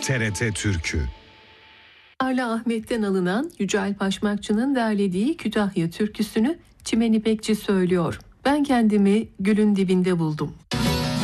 TRT Türkü. Arla Ahmet'ten alınan Yücel Paşmakçı'nın derlediği Kütahya türküsünü Çimen İpekçi söylüyor. Ben kendimi gülün dibinde buldum.